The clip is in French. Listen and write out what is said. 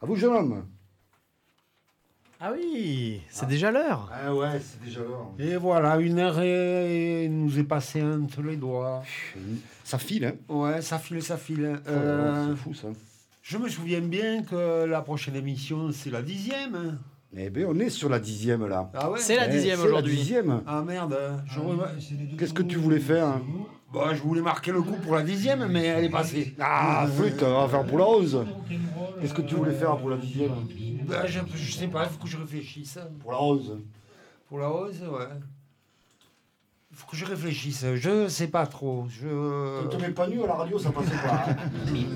À vous, jeune homme. Ah oui, c'est déjà l'heure. Ah ouais, c'est déjà l'heure. Et voilà, 1 heure nous est passée entre les doigts. Ça file, hein. Ouais, ça file, ça file. C'est fou, ça. Je me souviens bien que la prochaine émission, c'est la 10e. Eh bien, on est sur la 10e, là. Ah ouais. C'est la 10e C'est aujourd'hui. la 10e. Ah merde. Qu'est-ce que tu voulais faire? Bah, je voulais marquer le coup pour la 10e, mais elle est passée. Ah, flûte, on va faire pour la 11. Qu'est-ce que tu voulais faire pour la 10e? Bah, je sais pas, il faut que je réfléchisse. Pour la 11. Pour la 11, ouais. Il faut que je réfléchisse. Je sais pas trop. Ne te mets pas nu à la radio, ça passait pas.